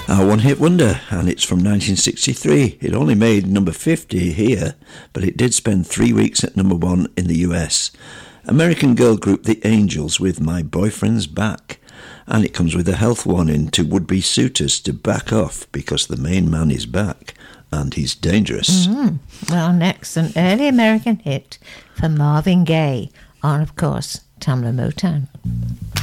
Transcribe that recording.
Our one-hit wonder, and it's from 1963. It only made number 50 here, but it did spend 3 weeks at number 1 in the US. American girl group The Angels with My Boyfriend's Back. And it comes with a health warning to would-be suitors to back off because the main man is back and he's dangerous. Well, next, an early American hit for Marvin Gaye on, of course, Tamla Motown.